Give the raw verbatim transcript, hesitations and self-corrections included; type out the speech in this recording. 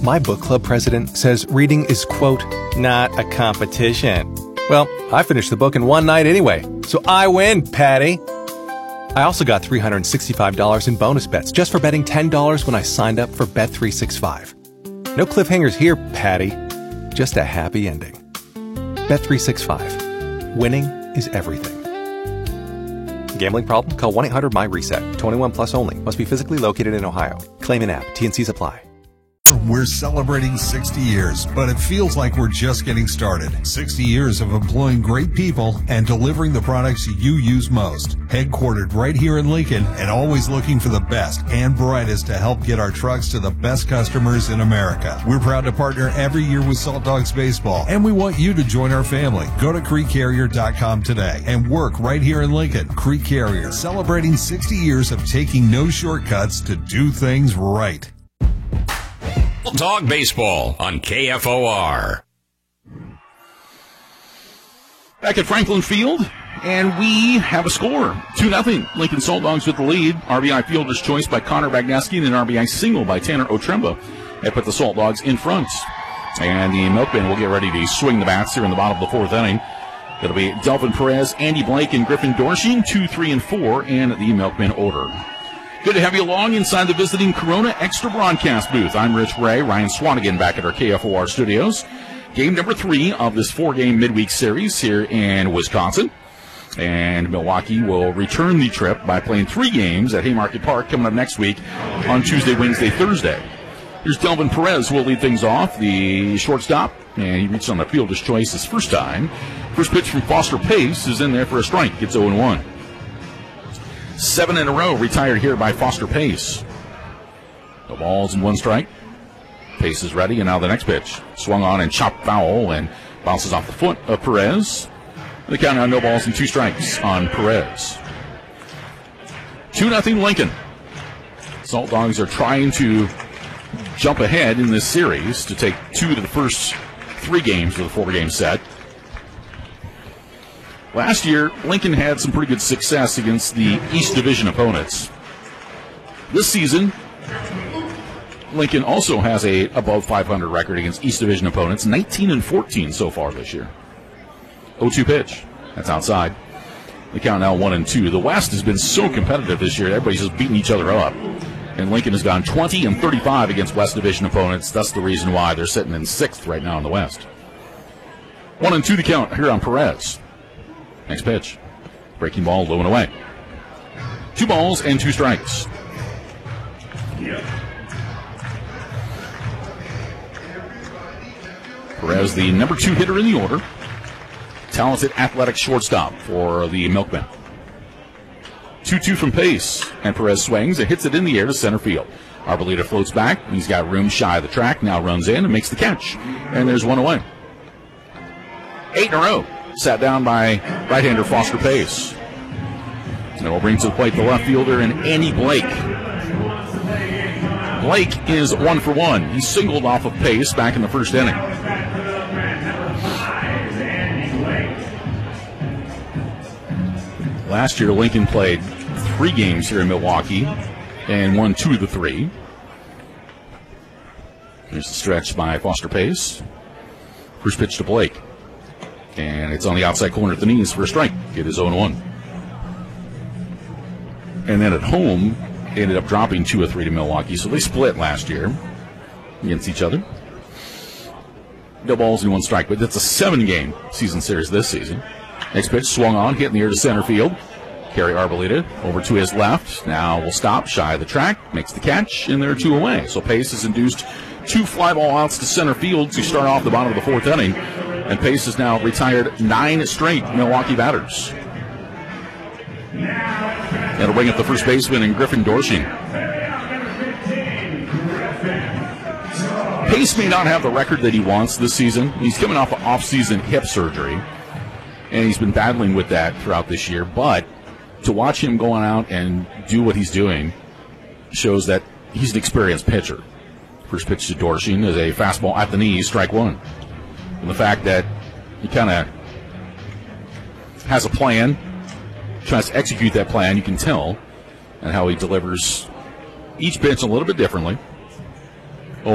My book club president says reading is, quote, not a competition. Well, I finished the book in one night anyway, so I win, Patty. I also got three hundred sixty-five dollars in bonus bets just for betting ten dollars when I signed up for Bet three sixty-five. No cliffhangers here, Patty. Just a happy ending. Bet three sixty-five. Winning is everything. Gambling problem? Call one eight hundred M Y RESET. twenty-one plus only. Must be physically located in Ohio. Claim in app. T and C's apply. We're celebrating sixty years, but it feels like we're just getting started. sixty years of employing great people and delivering the products you use most. Headquartered right here in Lincoln and always looking for the best and brightest to help get our trucks to the best customers in America. We're proud to partner every year with Salt Dogs Baseball, and we want you to join our family. Go to creek carrier dot com today and work right here in Lincoln. Creek Carrier, celebrating sixty years of taking no shortcuts to do things right. Talk baseball on K F O R. Back at Franklin Field, and we have a score. two nothing. Lincoln Salt Dogs with the lead. R B I fielder's choice by Connor Bagneski and an R B I single by Tanner Otremba that put the Salt Dogs in front. And the Milkmen will get ready to swing the bats here in the bottom of the fourth inning. It'll be Delvin Perez, Andy Blake, and Griffin Dorsey, two, three, and four in the Milkmen order. Good to have you along inside the visiting Corona Extra broadcast booth. I'm Rich Ray, Ryan Swanigan back at our K F O R studios. Game number three of this four-game midweek series here in Wisconsin. And Milwaukee will return the trip by playing three games at Haymarket Park coming up next week on Tuesday, Wednesday, Thursday. Here's Delvin Perez who will lead things off, the shortstop. And he reached on the fielder's choice his first time. First pitch from Foster Pace is in there for a strike. Gets oh and one. Seven in a row retired here by Foster Pace. No balls and one strike. Pace is ready, and now the next pitch. Swung on and chopped foul and bounces off the foot of Perez. The count now no balls and two strikes on Perez. two nothing Lincoln. Salt Dogs are trying to jump ahead in this series to take two to the first three games of the four-game set. Last year, Lincoln had some pretty good success against the East Division opponents. This season, Lincoln also has a above five hundred record against East Division opponents, nineteen and fourteen so far this year. oh two pitch. That's outside. The count now one and two. The West has been so competitive this year. Everybody's just beating each other up. And Lincoln has gone twenty and thirty-five against West Division opponents. That's the reason why they're sitting in sixth right now in the West. One and two to count here on Perez. Next pitch. Breaking ball, low and away. Two balls and two strikes. Perez, the number two hitter in the order. Talented athletic shortstop for the Milkmen. two two from Pace. And Perez swings and hits it in the air to center field. Arboleda floats back. He's got room shy of the track. Now runs in and makes the catch. And there's one away. Eight in a row. Sat down by right-hander Foster Pace. And will bring to the plate the left fielder and Andy Blake. Blake is one for one. He singled off of Pace back in the first inning. Last year, Lincoln played three games here in Milwaukee and won two of the three. Here's the stretch by Foster Pace. First pitch to Blake. And it's on the outside corner at the knees for a strike. It is oh and one. And then at home, they ended up dropping two or three to Milwaukee. So they split last year against each other. No balls and one strike. But it's a seven-game season series this season. Next pitch swung on, hit in the air to center field. Kerry Arboleda over to his left. Now will stop shy of the track. Makes the catch, and there are two away. So Pace has induced two fly ball outs to center field to start off the bottom of the fourth inning. And Pace has now retired nine straight Milwaukee batters. That'll bring up the first baseman in Griffin Dorsey. Pace may not have the record that he wants this season. He's coming off of off-season hip surgery, and he's been battling with that throughout this year. But to watch him going out and do what he's doing shows that he's an experienced pitcher. First pitch to Dorsey is a fastball at the knees, strike one. And the fact that he kind of has a plan, tries to execute that plan, you can tell, and how he delivers each pitch a little bit differently.